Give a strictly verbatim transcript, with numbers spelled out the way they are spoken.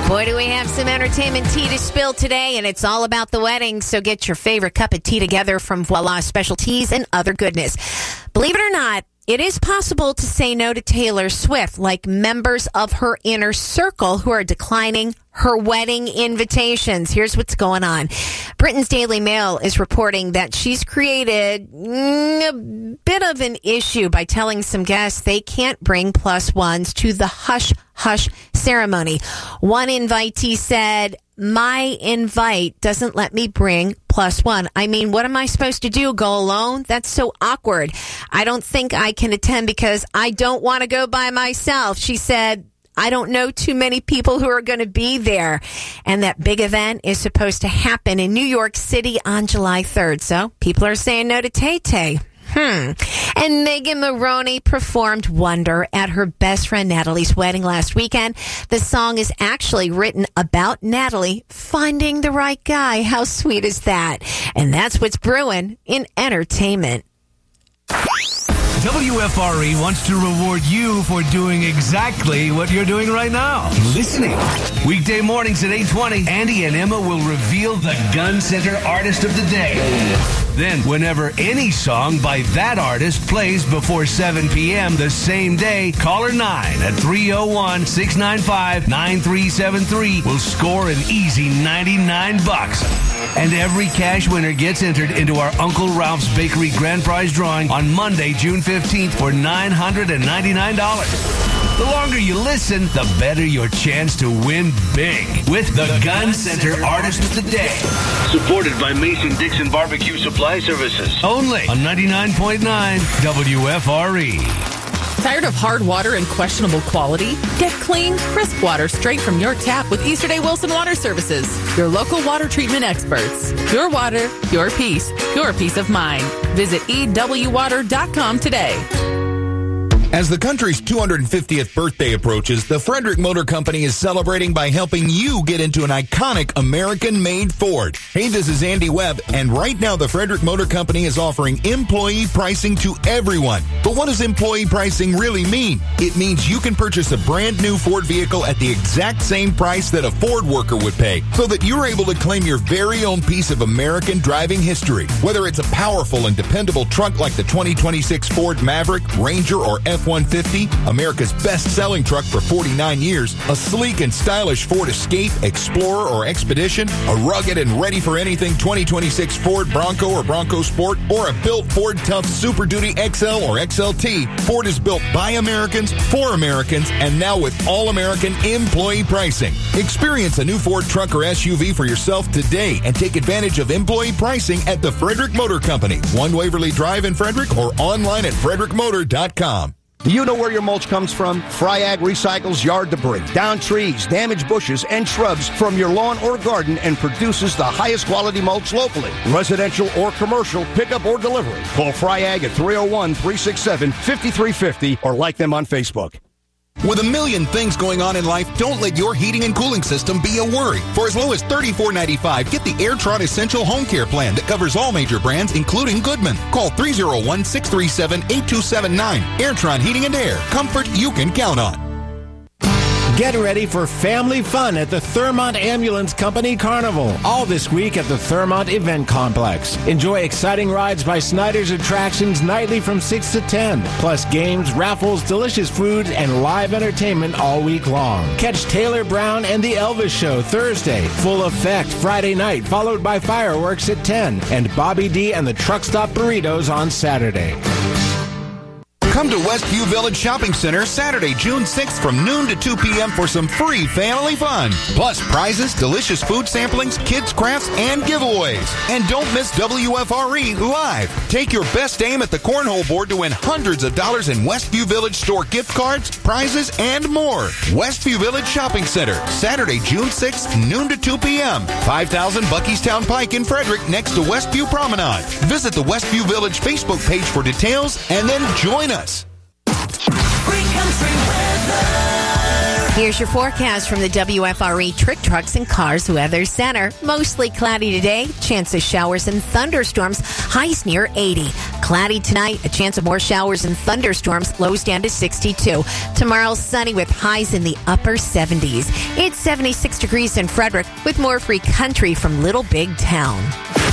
Boy, do we have some entertainment tea to spill today, and it's all about the wedding. So get your favorite cup of tea together from Voila Specialties and other goodness. Believe it or not, it is possible to say no to Taylor Swift, like members of her inner circle who are declining her wedding invitations. Here's what's going on. Britain's Daily Mail is reporting that she's created mm, a bit of an issue by telling some guests they can't bring plus ones to the hush hush ceremony. One invitee said, "My invite doesn't let me bring plus one. I mean, what am I supposed to do? Go alone? That's so awkward. I don't think I can attend because I don't want to go by myself." She said, "I don't know too many people who are going to be there." And that big event is supposed to happen in New York City on July third. So people are saying no to Tay-Tay. Hmm. And Megan Maroney performed Wonder at her best friend Natalie's wedding last weekend. The song is actually written about Natalie finding the right guy. How sweet is that? And that's what's brewing in entertainment. W F R E wants to reward you for doing exactly what you're doing right now. Listening. Weekday mornings at eight twenty, Andy and Emma will reveal the Gun Center Artist of the Day. Then, whenever any song by that artist plays before seven p.m. the same day, caller nine at three oh one, six nine five, nine three seven three will score an easy ninety-nine bucks. And every cash winner gets entered into our Uncle Ralph's Bakery Grand Prize drawing on Monday, June fifteenth for nine hundred ninety-nine dollars. The longer you listen, the better your chance to win big with the Gun Center Artist of the Day. Supported by Mason-Dixon Barbecue Supply Services. Only on ninety-nine point nine W F R E. Tired of hard water and questionable quality? Get clean, crisp water straight from your tap with Easterday Wilson Water Services. Your local water treatment experts. Your water, your peace, your peace of mind. Visit E W water dot com today. As the country's two hundred fiftieth birthday approaches, the Frederick Motor Company is celebrating by helping you get into an iconic American-made Ford. Hey, this is Andy Webb, and right now the Frederick Motor Company is offering employee pricing to everyone. But what does employee pricing really mean? It means you can purchase a brand new Ford vehicle at the exact same price that a Ford worker would pay, so that you're able to claim your very own piece of American driving history. Whether it's a powerful and dependable truck like the twenty twenty-six Ford Maverick, Ranger, or F one fifty, America's best-selling truck for forty-nine years, a sleek and stylish Ford Escape, Explorer, or Expedition, a rugged and ready-for-anything twenty twenty-six Ford Bronco or Bronco Sport, or a built Ford Tough Super Duty X L or X L T, Ford is built by Americans, for Americans, and now with all-American employee pricing. Experience a new Ford truck or S U V for yourself today and take advantage of employee pricing at the Frederick Motor Company, one Waverly Drive in Frederick, or online at frederick motor dot com. Do you know where your mulch comes from? Fryag recycles yard debris, down trees, damaged bushes, and shrubs from your lawn or garden and produces the highest quality mulch locally. Residential or commercial, pickup or delivery. Call Fryag at three oh one, three six seven, five three five oh or like them on Facebook. With a million things going on in life, don't let your heating and cooling system be a worry. For as low as thirty-four ninety-five, get the AirTron Essential Home Care Plan that covers all major brands, including Goodman. Call three oh one, six three seven, eight two seven nine. AirTron Heating and Air. Comfort you can count on. Get ready for family fun at the Thermont Ambulance Company Carnival, all this week at the Thermont Event Complex. Enjoy exciting rides by Snyder's Attractions nightly from six to ten, plus games, raffles, delicious food, and live entertainment all week long. Catch Taylor Brown and the Elvis Show Thursday, Full Effect Friday night, followed by fireworks at ten, and Bobby D and the Truck Stop Burritos on Saturday. Come to Westview Village Shopping Center Saturday, June sixth from noon to two p.m. for some free family fun. Plus prizes, delicious food samplings, kids crafts, and giveaways. And don't miss W F R E Live. Take your best aim at the cornhole board to win hundreds of dollars in Westview Village store gift cards, prizes, and more. Westview Village Shopping Center, Saturday, June sixth, noon to two p.m. five thousand Buckystown Pike in Frederick next to Westview Promenade. Visit the Westview Village Facebook page for details and then join us. Free country weather. Here's your forecast from the W F R E Trick Trucks and Cars Weather Center. Mostly cloudy today. Chance of showers and thunderstorms. Highs near eighty. Cloudy tonight. A chance of more showers and thunderstorms. Lows down to sixty-two. Tomorrow sunny with highs in the upper seventies. It's seventy-six degrees in Frederick with more free country from Little Big Town.